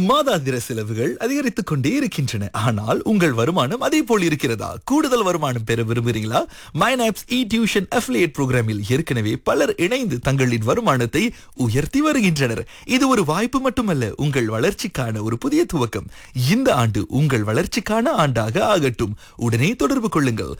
மாதாந்திர செலவுகள் அதிகரித்துக் கொண்டே இருக்கின்றன. ஆனால் உங்கள் வருமானம் அதே போல் இருக்கிறதா? கூடுதல் வருமானம் பெற விரும்புகிறீங்களா? மைனாப்ஸ் இ டியூஷன் அஃபிலியேட் புரோகிராமில் ஏற்கனவே பலர் இணைந்து தங்களின் வருமானத்தை உயர்த்தி வருகின்றனர். இது ஒரு வாய்ப்பு மட்டுமல்ல, உங்கள் வளர்ச்சிக்கான ஒரு புதிய துவக்கம். இந்த ஆண்டு உங்கள் வளர்ச்சிக்கான ஆண்டாக ஆகட்டும். உடனே தொடர்பு கொள்ளுங்கள்.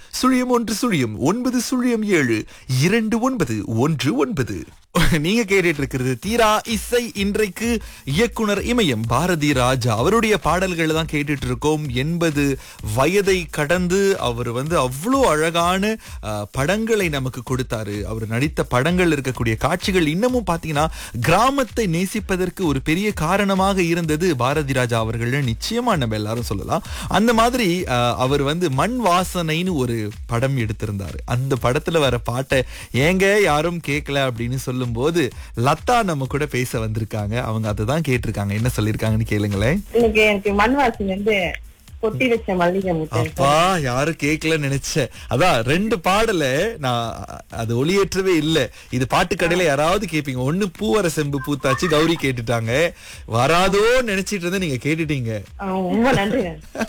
01 7 நீங்க கேட்டுட்டு இருக்கிறது தீரா இசை. இன்றைக்கு இயக்குனர் இமயம் பாரதி ராஜா அவருடைய பாடல்கள் தான் கேட்டுட்டு இருக்கோம். 80 வயதை கடந்து அவர் அவ்வளோ அழகான படங்களை நமக்கு கொடுத்தாரு. அவர் நடித்த படங்கள் இருக்கக்கூடிய காட்சிகள் இன்னமும் பாத்தீங்கன்னா கிராமத்தை நேசிப்பதற்கு ஒரு பெரிய காரணமாக இருந்தது பாரதி ராஜா அவர்கள். நிச்சயமா நம்ம எல்லாரும் சொல்லலாம். அந்த மாதிரி அவர் மண் வாசனைன்னு ஒரு படம் எடுத்திருந்தாரு. அந்த படத்துல வர பாட்டை ஏங்க யாரும் கேட்கல அப்படின்னு சொல்லும்போது லதா நம்ம கூட பேச வந்திருக்காங்க. அவங்க அதுதான் கேட்டிருக்காங்க. என்ன சொல்லிருக்காங்கன்னு கேளுங்களேன். எனக்கு மண் வாசனை கொட்டி வச்ச மல்லிகை முட்டை. அப்பா யாரும் கேட்கலன்னு நினைச்சேன். அதான் 2 பாடல நான் அது ஒளியேற்றவே இல்ல. இது பாட்டு கடையில யாராவது கேப்பீங்க. ஒண்ணு பூவர செம்பு பூத்தாச்சு கௌரி கேட்டுட்டாங்க. வராதோ நினைச்சிட்டு இருந்த நீங்க கேட்டுட்டீங்க. ரொம்ப நன்றி.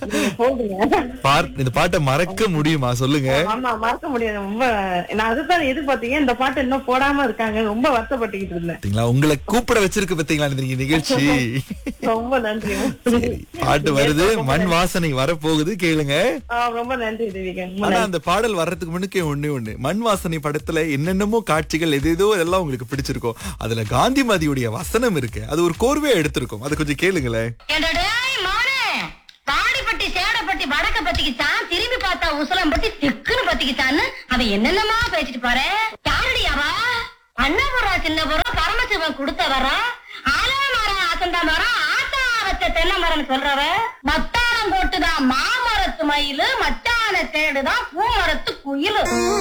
இந்த பாட்டை மறக்க முடியுமா சொல்லுங்க? ஆமா மறக்க முடியாது. ரொம்ப நான் அதுதான் எதிர்பார்த்தீங்க. இந்த பாட்டு இன்னும் போடாம இருக்காங்க. ரொம்ப வருத்தப்பட்டுக்கிட்டு இருந்தேன். உங்களை கூப்பிட வச்சிருக்கு பாத்தீங்களா நிகழ்ச்சி. ரொம்ப நன்றி. பாட்டு வருது, மண் வாசனை வரப்போகுது, கேளுங்க. ரொம்ப நன்றி தேவிகா. ஆனா அந்த பாடல் வர்றதுக்கு முன்னுக்கே ஒண்ணு மண் வாசனை படத்துல என்னென்னமோ காட்சிகள் எதேதோ எல்லாம் உங்களுக்கு பிடிச்சிருக்கும். அதுல காந்திமதியுடைய வசனம் இருக்கு. அது ஒரு கோர்வையா எடுத்திருக்கும். அது கொஞ்சம் கேளுங்களேன். தாடிப்பட்டி சேடப்பட்டி வடக்க பத்திக்கிச்சான், திரும்பி பார்த்தா உசலம்பட்டி திக்குன்னு பத்திக்கிச்சான்னு அவன் என்னென்னமா பேசிட்டு பாரு. யாருடையாவா? அண்ணபுரா சின்னபுரம் பரமசிவன் கொடுத்த வரம், ஆலமரம் அசந்தா மரம், ஆத்தா வச்ச தென்னை மரம் சொல்றவ, மத்தாளம் போட்டுதான் மாமரத்து மயிலு, மச்சான தேடுதான் பூமரத்து குயிலு.